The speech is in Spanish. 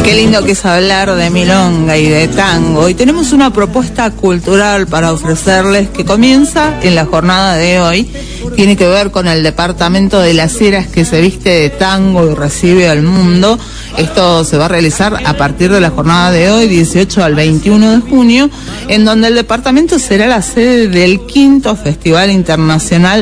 Qué lindo que es hablar de milonga y de tango. Y tenemos una propuesta cultural para ofrecerles que comienza en la jornada de hoy. Tiene que ver con el departamento de Las Heras, que se viste de tango y recibe al mundo. Esto se va a realizar a partir de la jornada de hoy, 18 al 21 de junio, en donde el departamento será la sede del 5º Festival Internacional